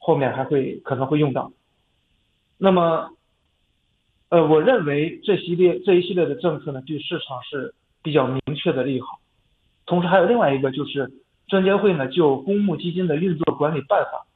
后面可能会用到。那么我认为这一系列的政策呢，对市场是比较明确的利好。同时还有另外一个就是证监会呢就公募基金的运作管理办法